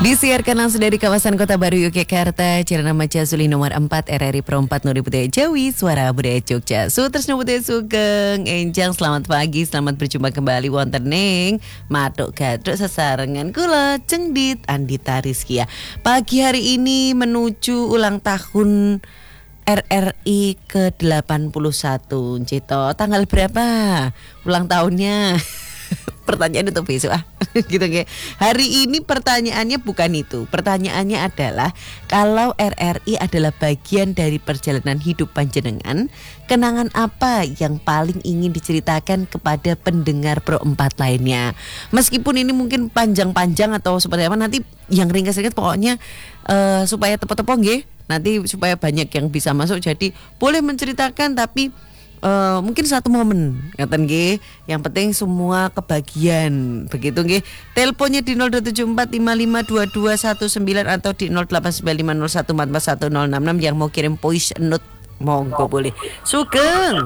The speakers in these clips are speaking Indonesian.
Disiarkan langsung dari kawasan Kota Baru Yogyakarta, Jalan Ahmad Yazuli nomor 4 RRI Pro 4 Nuri Budaya Jawi, Suara Budaya Jogja. Terus Budaya Sugeng, Enjang, selamat pagi, selamat berjumpa kembali wonten ning Matuk Gaduk sesarengan kula Cengdit Andita Rizkia. Pagi hari ini menuju ulang tahun RRI ke-81. Cito, tanggal berapa ulang tahunnya? Pertanyaan untuk besok gitu ya. Hari ini pertanyaannya bukan itu. Pertanyaannya adalah kalau RRI adalah bagian dari perjalanan hidup panjenengan, kenangan apa yang paling ingin diceritakan kepada pendengar Pro 4 lainnya? Meskipun ini mungkin panjang-panjang atau seperti apa, nanti yang ringkas-ringkas pokoknya supaya tepat-tepat nggih. Nanti supaya banyak yang bisa masuk, jadi boleh menceritakan tapi mungkin satu momen ngaten nggih. Yang penting semua kebagian begitu nggih. Teleponnya di 0274552219 atau di 089501441066 yang mau kirim voice note monggo boleh. Sugeng.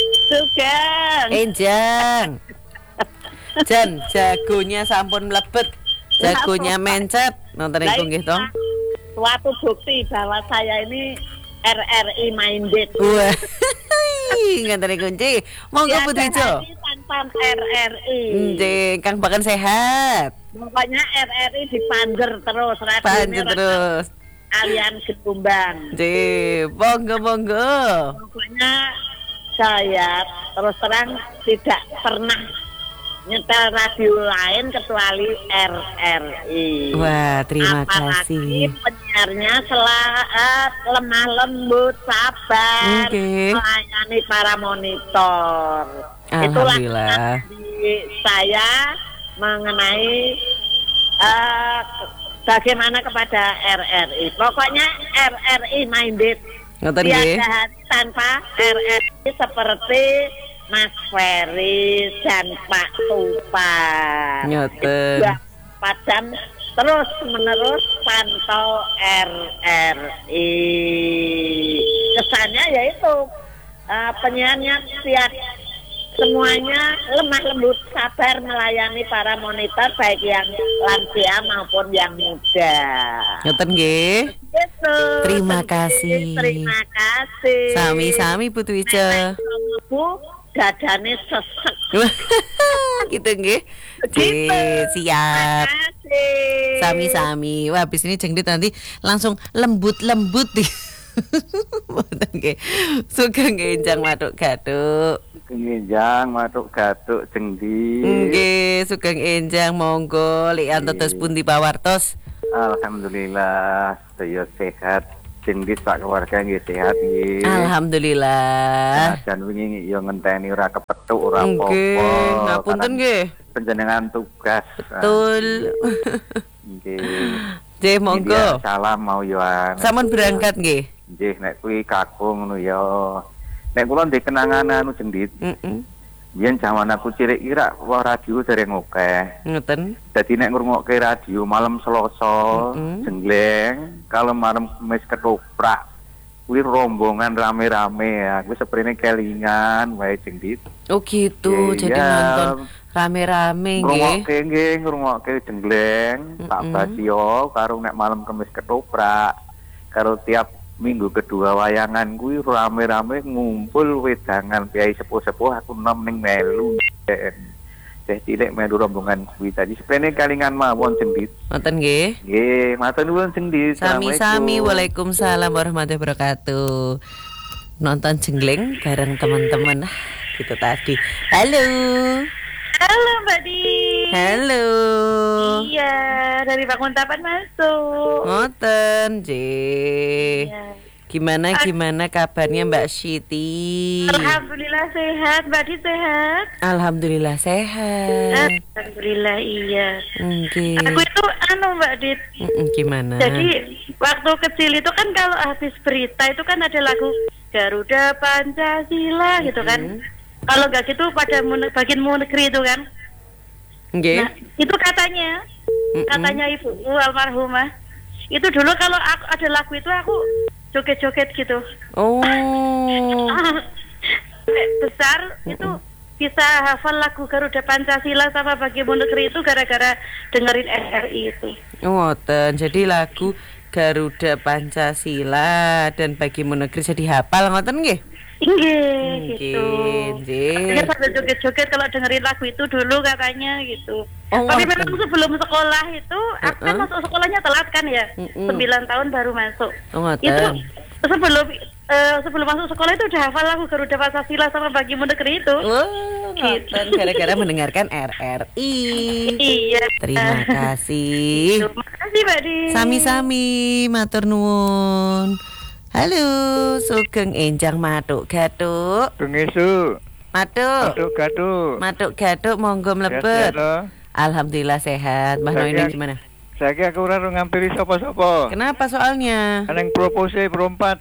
Enjang. Jan jagonya sampun mlebet. Jagonya mencet. Nonton niku nggih tong. Suatu bukti bahwa saya ini RRI minded. Wah. Ngantri kunci. Monggo Putri Jo. Tanpa RRI. Nggih, Kang Bakan sehat. Pokoknya RRI dipanjer terus. Panjer terus. Alian Getumbang. Nggih, monggo. Pokoknya saya terus terang tidak pernah nyetel radio lain kecuali RRI. Wah, terima Apalagi kasih. penyiarnya lemah lembut, sabar, melayani para monitor. Alhamdulillah. Itulah saya mengenai bagaimana kepada RRI. Pokoknya RRI minded. Tiada hari tanpa RRI seperti Mas Ferry dan Pak Tupan. Nyoten. 4 jam terus menerus pantau RRI. Kesannya yaitu penyiarnya siap, semuanya lemah lembut, sabar melayani para monitor baik yang lansia maupun yang muda. Nyoten nggih. Gitu. Terima kasih. Terima kasih. Sami-sami Putri Jo. Bu, dadane sesek. Gitu nggih. Siap. Sami-sami. Wah, habis ini Cengdit nanti langsung lembut-lembut nih. Mboten nggih. Sugeng Enjang Matuk Gaduk. Enjang Matuk Gaduk Cengdit. Nggih, Sugeng Enjang monggo lek antos pundi pawartos. Alhamdulillah, saya sehat. Cengdit Pak keluarga nggih sehat nggih. Alhamdulillah. Dan wingi yo ngenteni ora kepethuk ora apa-apa. Nggih, ngapunten nggih. Panjenengan tugas. Betul. Nggih. Nggih, monggo. Salam mau yoan. Sampun berangkat nggih. Nggih, nek kuwi kakung ngono ya. Nek kula ndek kenangan anu Cengdit. Biyen jaman aku cilik kira wah radio dereng akeh. Ngoten. Dadi nek ngrungokke radio malam Selasa, Jengleng, kalau malam Kamis ketoprak. Kuwi rombongan rame-rame ya. Kuwi seprene kelingan wae Cengdit. Oh gitu. Jadi nonton rame-rame nggih. Ngrungokke Jengleng, Pak Basio karo nek malam Kamis ketoprak. Karo tiap minggu kedua wayangan kuwi rame-rame ngumpul wedangan kiai sepuh-sepuh aku nom ning melu. Teh cilik melu rombongan kuwi tadi sepene kalingan mawon Cengdit. Ngoten nggih. Nggih, matur nuwun Cengdit. Sami-sami. Waalaikumsalam warahmatullahi wabarakatuh. Nonton Jengleng bareng teman-teman. Gitu tadi. Halo. Halo Mbak Di. Halo. Iya, dari Pak Muntapan masuk. Ngoten, J. Iya. Gimana kabarnya Mbak Siti? Alhamdulillah sehat, Mbak Di sehat. Alhamdulillah sehat. Alhamdulillah iya. Oke. Aku itu Mbak Di. Gimana? Jadi waktu kecil itu kan kalau habis berita itu kan ada lagu Garuda Pancasila gitu kan. Kalau nggak gitu pada bagian negeri itu kan. Nggih. Nah, itu katanya ibu almarhumah. Itu dulu kalau aku ada lagu itu aku joget-joget gitu. Oh. Besar itu bisa hafal lagu Garuda Pancasila sama Bagimu Negeri itu gara-gara dengerin RRI itu. Ngoten. Jadi lagu Garuda Pancasila dan Bagimu Negeri jadi hafal ngoten nggih? Inggih, gitu. Nggih. Katanya sambil joget-joget kalau dengerin lagu itu dulu katanya gitu. Oh, Tapi ngoten. memang sebelum sekolah itu, aku kan masuk sekolahnya telat kan ya, 9 tahun baru masuk. Oh, ngoten. Itu sebelum masuk sekolah itu udah hafal lagu Garuda Pancasila sama Bagimu Negeri itu. Oh, ngoten. Gara-gara mendengarkan RRI. Iya. Terima kasih. Terima kasih Mbak Di. Sami-sami, matur nuwun. Halo, Sugeng Enjang Matuk Gatuk. Bengesu. Matuk. Gaduh. Matuk Gatuk monggo mlebet. Alhamdulillah sehat. Mbah Noine gimana? Saiki aku ora ngampiri sapa-sapa. Kenapa soalnya? Nang propose perompat.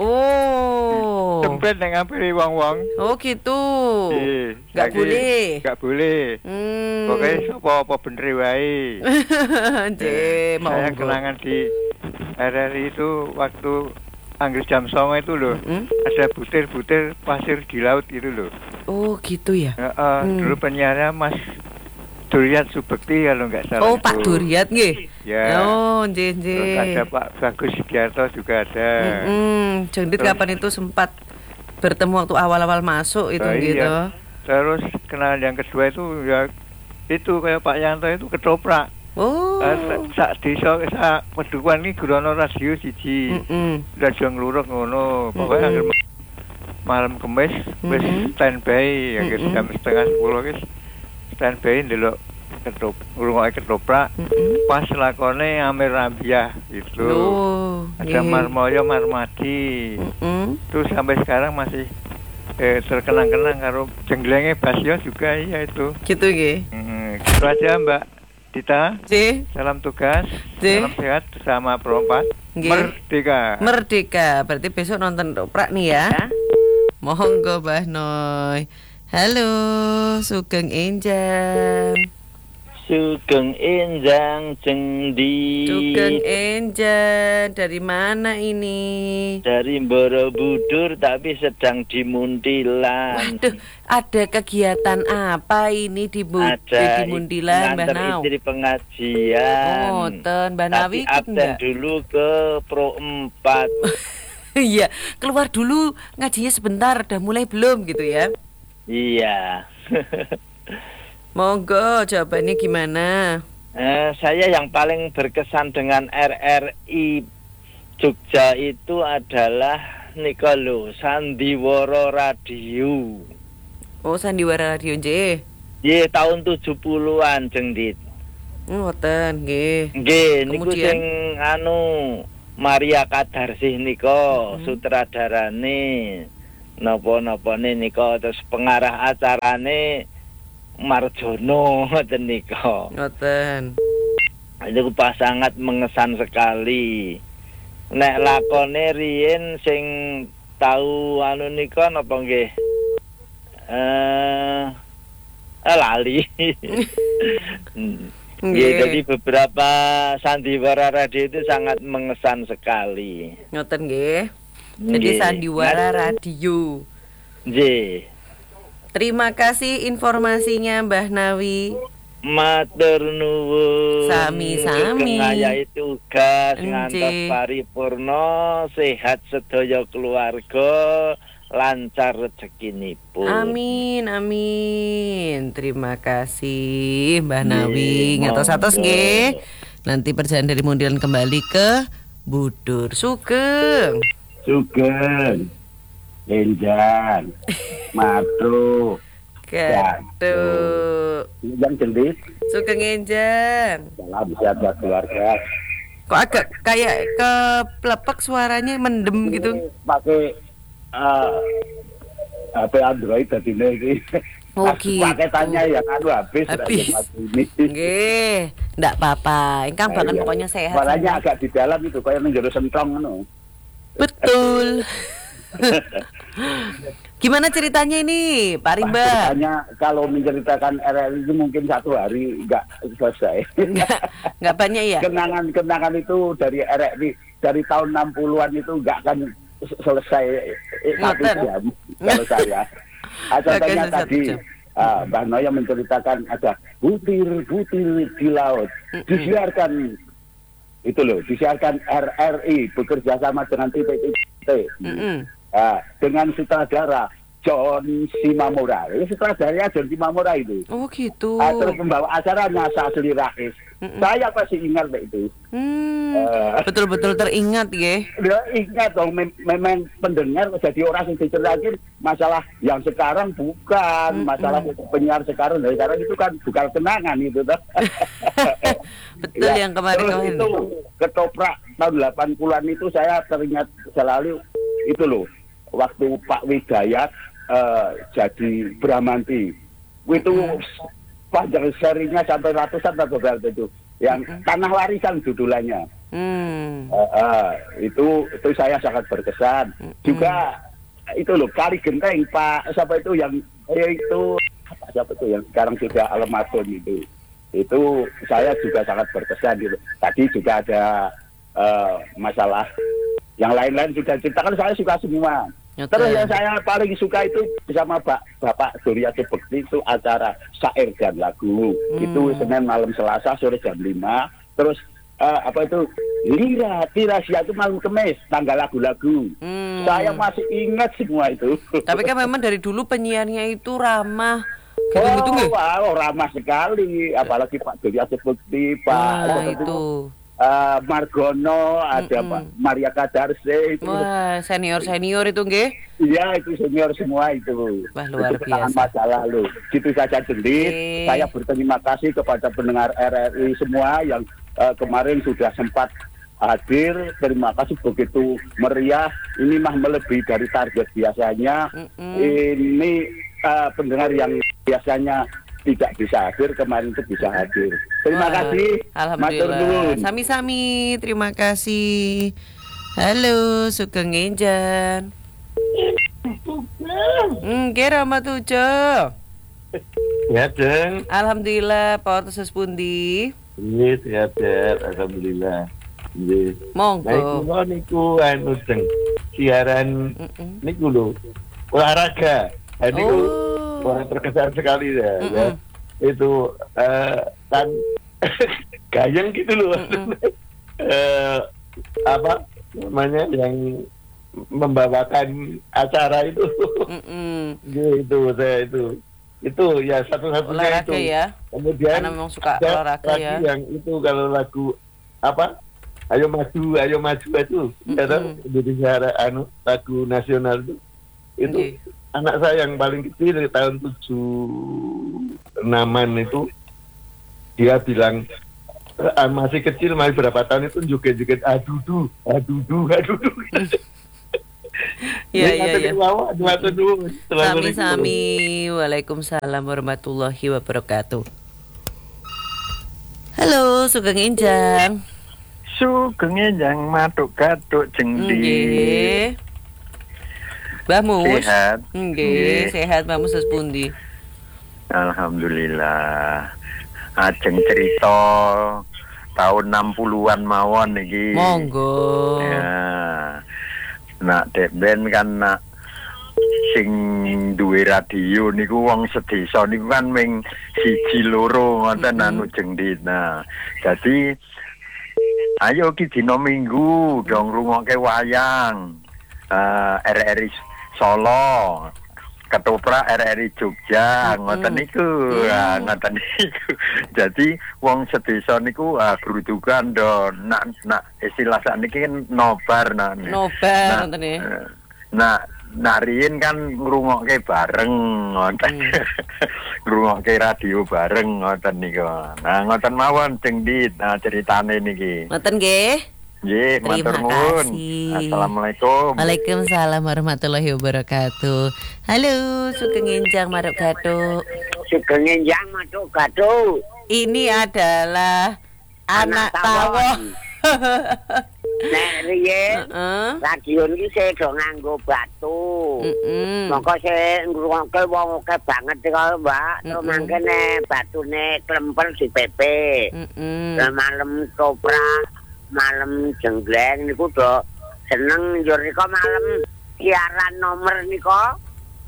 Oh. Template nang ngampiri wong-wong. Oh gitu. Gak Saiki boleh. Gak boleh. Pokoknya sapa apa bener wae. Nggih, Saya monggo. kenangan di RRI itu waktu Anggris jam 09.00 itu loh. Ada butir-butir pasir di laut itu loh. Oh gitu ya. Dulu penyiarnya Mas Duryat Subekti kalau nggak salah. Oh Pak Duryat nggih. Ya. Oh nggih Terus ada Pak Bagus Sugiarto juga ada. Jendit kapan itu sempat bertemu waktu awal-awal masuk itu gitu. Iya. Terus kenalan yang kedua itu ya itu kayak Pak Yanto itu ketoprak. Oh. Sak desa sak Pedukuhan iki grono radio siji. Radio ngluruk ngono. Pokoke anggere malam Kamis wis standby anggere jam 9:30 wis standby ndelok ngrungokke ketoprak. Pas lakone Amir Rambiah gitu. Oh. Ada Marmoyo Marmadi. Terus sampai sekarang masih terkenang-kenang karo jenglenge Basyo juga iya itu. Gitu nggih. Gitu aja Mbak Dita. J. Salam tugas. J. Salam sehat bersama perompat. Merdeka. Merdeka. Berarti besok nonton ketoprak nih ya. Monggo Mbah Noy. Halo, Sugeng Enjang. Sugeng Enjang Cengdi. Sugeng Enjang, dari mana ini? Dari Borobudur tapi sedang di Muntilan. Waduh, ada kegiatan apa ini di Muntilan, Mbah nganter Nau? istri pengajian. Oh, ten Mbah Nawi ikut absen enggak? dulu ke Pro 4. Iya, keluar dulu ngajinya sebentar, udah mulai belum gitu ya? Iya. Monggo, jawabannya gimana? Saya yang paling berkesan dengan RRI Jogja itu adalah nika lho, Sandiwara Radio. Oh, Sandiwara Radio J. Ye tahun 70-an Jengdit. Ngoten, nggih. Nggih, niku Kemudian? sing Maria Kadarsih nika sutradarane napa-napane nika, terus pengarah acarane Marjono ngoten nika. Ngoten. Itu sangat mengesan sekali. Nek lakone riyen sing tahu anu nika napa nggih? Lali. Nggih. Jadi beberapa Sandiwara Radio itu sangat mengesan sekali. Ngoten nggih. Jadi Nggih. Sandiwara Radio. Nggih. Terima kasih informasinya Mbah Nawi. Matur nuwun. Sami-sami. Ngayahi tugas Nggih. ngantos paripurna, sehat sedaya keluarga, lancar rezekinipun. Amin, amin. Terima kasih Mbah Nggih, Nawi. Ngatos-atos monggo. nggih. Nanti perjalanan dari Mundilan kembali ke Budur. Sugeng. Sugeng, Enjang, Matu, Gaduh. Enjang Gendis, Sugeng Enjang. salam sehat buat keluarga. Kok agak kayak keplepek suaranya, mendem gitu. Pakai HP Android tadi ini. Oh, gitu. Paketannya yang habis. Habis. Ini. Nggih, ndak apa-apa. Engkang bahkan Iya. pokoknya sehat. Suaranya agak di dalam itu, kayak menjadi sentong anu. Betul. Gimana ceritanya ini, Pak Rimba? Ceritanya kalau menceritakan RRI itu mungkin 1 hari nggak selesai. Nggak banyak ya? Kenangan itu dari RRI dari tahun 60-an itu nggak akan selesai 1 Ngoten. jam kalau saya. Contohnya Nggak akan tadi selesai 1 jam. Mbah Noya menceritakan ada butir-butir di laut. Disiarkan itu loh, disiarkan RRI bekerja sama dengan TPT dengan sutradara John Simamura. Itu sutradaranya John Simamura itu. Oh gitu. Terus pembawa acaranya Sasli Rais. Saya pasti ingat itu. Betul-betul teringat ya. Ya ingat dong, memang pendengar jadi orang yang diceritakan masalah yang sekarang bukan masalah penyiar sekarang. Dari sekarang itu kan bukan kenangan itu. Betul ya, yang kemarin-kemarin. Terus itu ketoprak tahun 80-an itu saya teringat selalu itu loh. Waktu Pak Widayat jadi Bramanti. Itu panjang serinya sampai ratusan atau berapa itu. Yang Tanah Warisan judulnya. Itu saya sangat berkesan. Juga itu loh Kali Genteng Pak siapa itu yang siapa itu yang sekarang sudah almarhum itu. Itu saya juga sangat berkesan gitu. Tadi juga ada masalah yang lain-lain juga ceritakan, saya suka semua. Terus yang saya paling suka itu bersama Bapak Suryati Bekti itu acara syair dan lagu. Itu Senin malam Selasa sore jam 5. Terus Lira Tirasia itu malam Kamis tanggal lagu-lagu. Saya masih ingat semua itu. Tapi kan memang dari dulu penyiarnya itu ramah. Gitu wow, ramah sekali. Apalagi Pak Suryati Bekti, Pak itu. Margono, ada Pak Maria Kadarse itu. Wah, senior itu nggih. Iya, itu senior semua itu. Wah, luar biasa. Masa lalu. Gitu saja Gendit. Saya berterima kasih kepada pendengar RRI semua yang kemarin sudah sempat hadir. Terima kasih begitu meriah. Ini mah melebihi dari target biasanya. Ini pendengar yang biasanya tidak bisa hadir, kemarin itu bisa hadir. Terima kasih. Alhamdulillah. Sami-sami, terima kasih. Halo, Sugeng Enjan. Kira sama tujuh. Ya, Jeng. Alhamdulillah, Pak Ortus pundi? Iya, sehat, alhamdulillah. Iya. Monggo. Niku anu Jeng. Siaran niku lho. Olahraga. Niku orang terkesan sekali ya. Itu kan gayeng gitu loh. Apa namanya yang membawakan acara itu. Gitu saya itu ya satu-satunya olahraga itu. Ya. Kemudian karena memang suka olahraga ya. Yang itu kalau lagu apa? Ayo maju itu. Indonesia lagu nasional itu. Anak saya yang paling kecil dari tahun 76-an itu dia bilang masih kecil, masih berapa tahun itu joget-joget adudu. Iya. Sami-sami. Waalaikumsalam warahmatullahi wabarakatuh. Halo, Sugeng Enjang. Sugeng Enjang matuk-katuk Jengdi. Mbah Mus. Sehat. Nggih, sehat Mbah Mus pundi? Alhamdulillah. Ajeng cerita tahun 60-an mawon iki. Monggo. Ya. Nak dek ben kan nak sing duwe radio niku wong sedesa niku kan ming 1 2 ngoten anu Jengdit. Nah, jadi ayo ki dina Minggu dong rungokke wayang. RRI Solo, ketoprak RRI Jogja, ngoten niku. Ngoten niku. Jadi wong sedesa niku grudukan do nak istilah sakniki kan nobar Nobar ngoten ya. Nak riyin kan ngrungokke bareng ngoten. Ngrungokke radio bareng ngoten niku. Nah, ngoten mawon Jengdit ceritane niki. Ngoten nggih. Nggih, matur nuwun. Assalamualaikum. Waalaikumsalam warahmatullahi wabarakatuh. Halo, Sugeng Enjang Maruk Gatuk. Sugeng Enjang Maruk Gatuk. Ini adalah anak tawon. Nek riyen radio iki sedo nganggo batu. Mongko sing ngrungokke wong akeh banget kok, Mbak. Terus mangkene batune klempel dipepe. Malam toprak malam jenggleng niku do seneng njur nika malam siaran nomor nika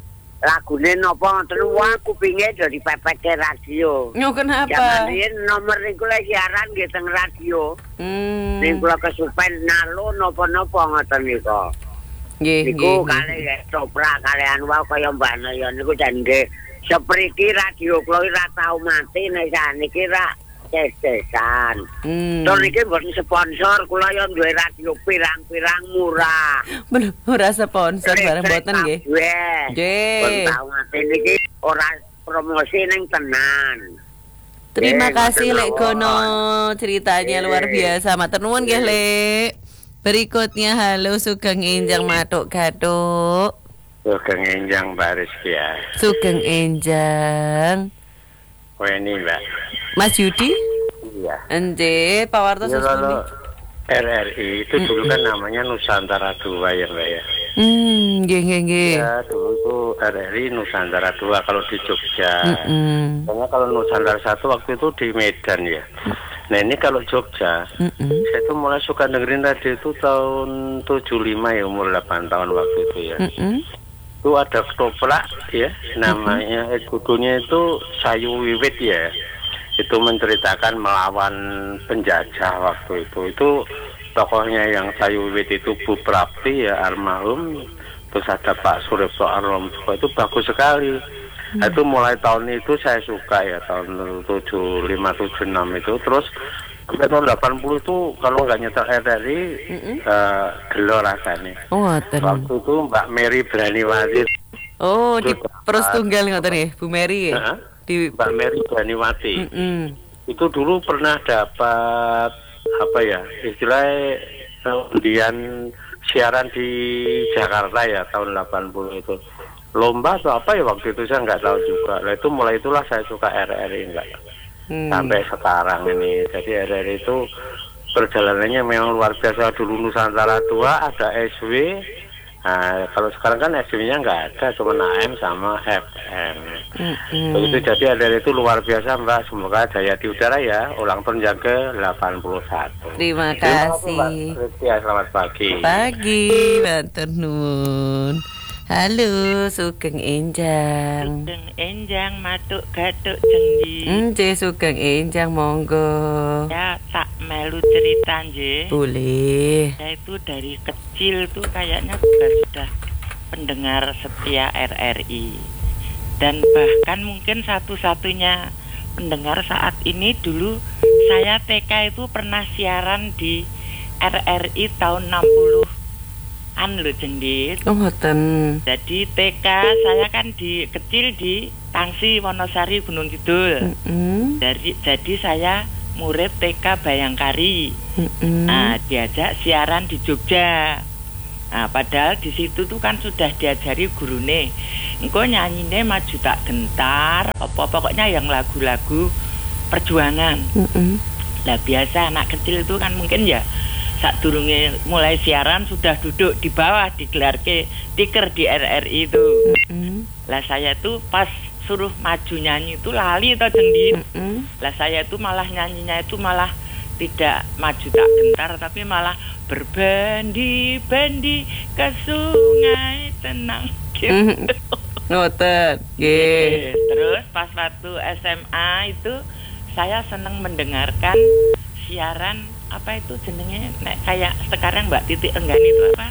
lagune napa ngoten wah kupinge dari pepeke radio. Kenapa? Jangan riyen nomor niku lek siaran nggih teng radio. Ning kula kesupen nalu napa-napa ngoten niku. Nggih, niku kalih ya coprak kalian wae kaya Mbak Naya niku jan nggih sepriki radio kula ora tau mati nek saniki ra ses-sesan. Terus niki mboten sponsor kula yo duwe radio pirang-pirang murah. Belum ora sponsor bareng mboten nggih. Nggih. Tau mati niki ora promosi ning tenan. Terima kasih Lek Gono, ceritanya luar biasa. Matur nuwun nggih Lek. Berikutnya halo Sugeng Enjang Matuk Gatuk. Sugeng Enjang Mbak Rizky ya. Sugeng Enjang. Oh ini Mbak. Mas Yudi? Iya. Ente Pak Warto ya, kalau RRI itu dulu kan namanya Nusantara 2 ya Mbak ya. Nggih. Ya dulu itu RRI Nusantara 2 kalau di Jogja. Karena kalau Nusantara 1 waktu itu di Medan ya. Nah ini kalau Jogja, saya tuh mulai suka dengerin radio itu tahun 75 ya, umur 8 tahun waktu itu ya. Itu ada ketoprak ya, namanya judulnya itu Sayu Wiwit ya. Itu menceritakan melawan penjajah waktu itu. Itu tokohnya yang Sayu Wiwit itu Bu Prapti ya, almarhum. Terus ada Pak Suripto Arlomco, itu bagus sekali. Itu mulai tahun itu saya suka ya, tahun 75, 76 itu. Terus sampai tahun 80 itu kalau nggak nyetel RRI gelo rasanya. Waktu itu Mbak Mary Braniwati. Oh, di Perus Tunggal ngoten nggih, Bu Mary ya? Di Mbak Mary Braniwati. Itu dulu pernah dapat apa ya? Istilahnya kemudian siaran di Jakarta ya tahun 80 itu. Lomba atau apa ya waktu itu saya nggak tahu juga. Nah itu mulai itulah saya suka RRI enggak. Sampai sekarang ini. Jadi RRI itu perjalanannya memang luar biasa. Dulu Nusantara 2 ada SW. Nah, kalau sekarang kan SW-nya nggak ada, cuma AM sama FM. Begitu, jadi RRI itu luar biasa Mbak. Semoga jaya di udara ya. Ulang tahun yang ke-81. Terima kasih. Selamat pagi. Pagi, matur nuwun. Halo, Sugeng Enjang. Sugeng Enjang Matuk Gatuk Jengdi. Sugeng Enjang monggo. Ya, tak melu cerita nggih. Boleh. Saya itu dari kecil tuh kayaknya juga sudah pendengar setia RRI. Dan bahkan mungkin satu-satunya pendengar saat ini. Dulu saya TK itu pernah siaran di RRI tahun 60-an loh Jendit. Jadi TK saya kan kecil di Tangsi Wonosari Gunung Kidul. Jadi saya murid TK Bayangkari. Nah, diajak siaran di Jogja. Nah, padahal di situ tuh kan sudah diajari gurune. Engko nyanyine Maju Tak Gentar, pokoknya yang lagu-lagu perjuangan. Lah biasa anak kecil itu kan mungkin ya saat durunge mulai siaran sudah duduk di bawah digelarke tiker di RRI itu. Lah saya tuh pas suruh maju nyanyi itu lali atau Jendit. Lah saya tuh malah nyanyinya itu malah tidak Maju Tak Gentar tapi malah berbandi-bandi ke sungai tenang gitu. Ngoten. Terus pas waktu SMA itu saya senang mendengarkan siaran apa itu jenenge kayak sekarang Mbak Titi Enggani itu apa?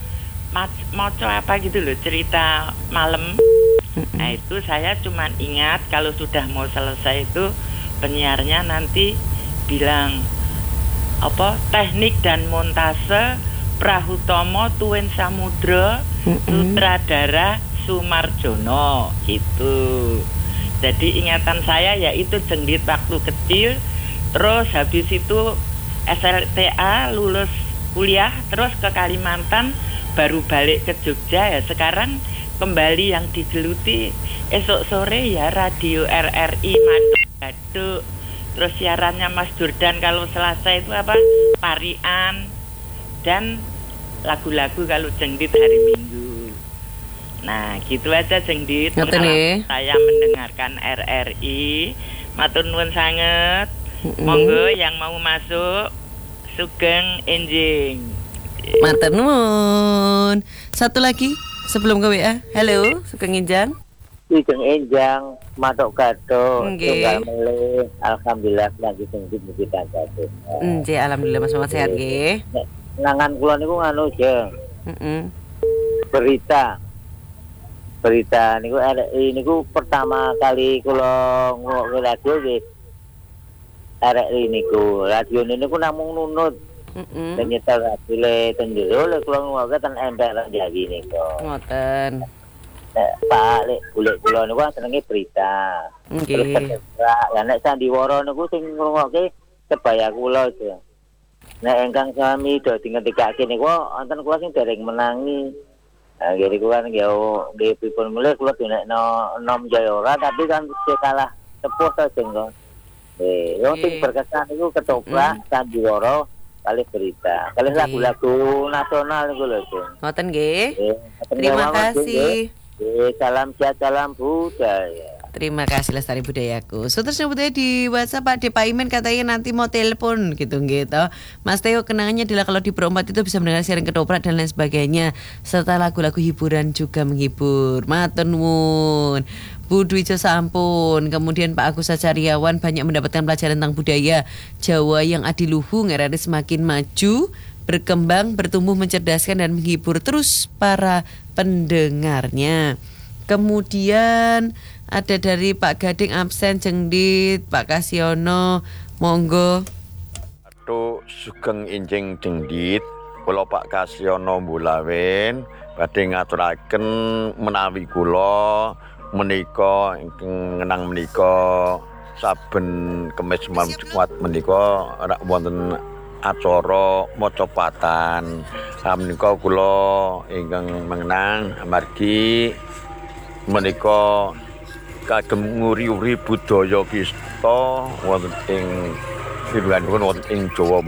Moco apa gitu loh, cerita malam. Nah itu saya cuman ingat kalau sudah mau selesai itu penyiarnya nanti bilang apa teknik dan montase Prahutomo Tuwin Samudra, sutradara Sumarjono gitu. Jadi ingatan saya ya itu Jendit waktu kecil. Terus habis itu SLTA lulus kuliah terus ke Kalimantan, baru balik ke Jogja ya. Sekarang kembali yang digeluti esok sore ya radio RRI Matuk Gatuk. Terus siarannya Mas Jordan kalau Selasa itu apa? Parian dan lagu-lagu kalau Jendit hari Minggu. Nah, gitu aja Jendit. Saya mendengarkan RRI. Matur nuwun sanget. Monggo yang mau masuk Sugeng Enjing. Matur nuwun. Satu lagi sebelum ke WA. Halo, Sugeng Enjang. Ijeng enjang matok gato Nggih. tunggal melih alhamdulillah lagi sengit kita gato. Nggih, alhamdulillah Mas Muhammad sehat nggih. Nangan kula niku nganu jeng. Heeh. Berita niku RRI niku pertama kali kula ngrungokne radio nggih. RRI niku radio niku namung nunut. Heeh. Penyetel radio tenjero lek kula ngrungokke ten ember Jawi niku. Ngoten. Pak lek golek kula niku senenge berita. Terus Nggih. ya nek sandiwara niku sing ngrungokke sebaya kula aja. Nek ingkang sami do dingetikake niku wonten kula sing dereng menangi. Nah, jadi kula nggih pripun mulih kula dinekno nom jaya ora tapi kan kalah sepuh to jenggo. Yang sing berkesan niku ketoprak sandiwara kali berita. Kali lagu-lagu nasional niku lho, Jeng. Ngoten nggih. Terima kasih. Salam sehat, salam budaya. Terima kasih Lestari Budayaku. So terus budaya di WhatsApp Pak De Pak Imen katanya nanti mau telepon gitu. Mas Teo kenangannya adalah kalau di Perompat itu bisa mendengar siaran ketoprak dan lain sebagainya serta lagu-lagu hiburan juga menghibur. Matur nuwun. Bu Dwijo sampun. Kemudian Pak Agus Sacariawan banyak mendapatkan pelajaran tentang budaya Jawa yang adiluhung, RRI semakin maju, berkembang, bertumbuh, mencerdaskan dan menghibur terus para pendengarnya. Kemudian ada dari Pak Gading absen Jengdit, Pak Kasiono, monggo. Aduh sugeng enjing Jengdit, kula Pak Kasiono Mbulawen badhe ngaturaken menawi kula menika ingkang ngenang menika saben Kemis malam Jumat menika rak wonten acara mocopatan. Menika kula ingkang mengenang amargi menika kagem nguri-uri budaya kita wonten ing piranipun wonten ing Jawa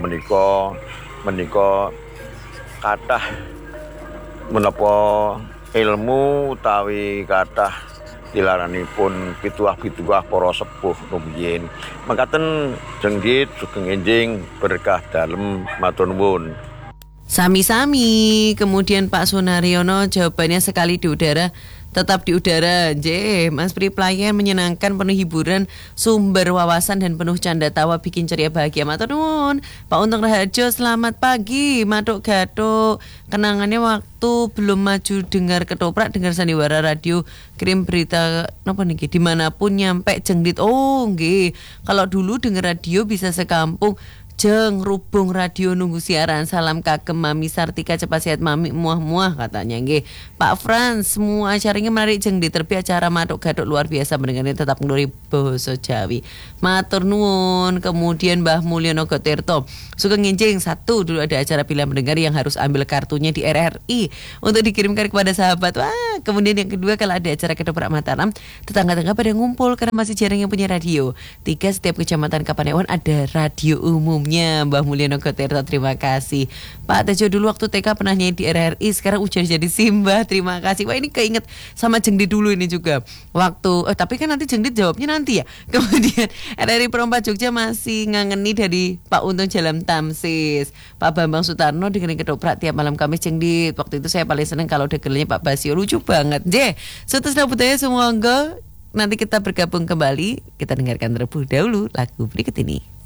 menika kathah menapa ilmu utawi kathah tilaranipun pituah-pituah para sepuh rumiyin. Mekaten Jengdit sugeng enjing berkah dalem matur nuwun. Sami-sami. Kemudian Pak Sunaryono jawabannya sekali di udara tetap di udara. Mas Pri Pelayan menyenangkan, penuh hiburan, sumber wawasan dan penuh canda tawa, bikin ceria bahagia. Matur nuwun. Pak Untung Raharjo selamat pagi. Matuk gatuk. Kenangannya waktu belum maju dengar ketoprak, dengar sandiwara radio, kirim berita napa niki dimanapun nyampe Jengdit. Oh nggih. Kalau dulu dengar radio bisa sekampung. Jeng rubung radio nunggu siaran. Salam kagem Mami Sartika, cepat sehat Mami, muah-muah katanya nggih. Pak Frans, semua acaranya menarik Jeng, diterbi acara Matuk Gaduk luar biasa, mendengarnya tetap ngluri basa Jawi. Matur nuwun. Kemudian Mbah Mulyono Gotirto, sugeng nginjing satu dulu ada acara pilihan pendengar yang harus ambil kartunya di RRI untuk dikirimkan kepada sahabat. Wah, kemudian yang kedua kalau ada acara ketoprak Mataram, tetangga-tetangga pada ngumpul karena masih jarang yang punya radio. 3, setiap kecamatan Kapanewon ada radio umum. Mbah Mulyono Gotirto, terima kasih. Pak Tejo dulu waktu TK pernah nyanyi di RRI, sekarang udah jadi Simba, terima kasih. Wah ini keinget sama Jengdit dulu ini juga. Waktu, tapi kan nanti Jengdit jawabnya nanti ya. Kemudian RRI Perompat Jogja masih ngangeni dari Pak Untung Jalan Tamsis. Pak Bambang Sutarno dengerin ketoprak tiap malam Kamis Jengdit. Waktu itu saya paling seneng kalau dengernya Pak Basio, lucu banget. Setelah budaya semua nanti kita bergabung kembali. Kita dengarkan terlebih dahulu lagu berikut ini.